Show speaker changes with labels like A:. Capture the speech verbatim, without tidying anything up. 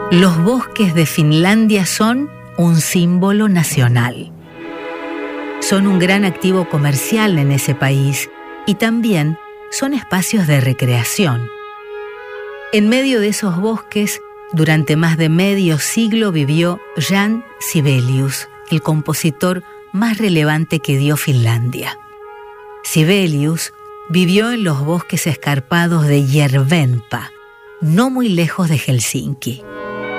A: Los bosques de Finlandia son un símbolo nacional. Son un gran activo comercial en ese país y también son espacios de recreación. En medio de esos bosques, durante más de medio siglo vivió Jan Sibelius, el compositor más relevante que dio Finlandia. Sibelius vivió en los bosques escarpados de Järvenpää, no muy lejos de Helsinki.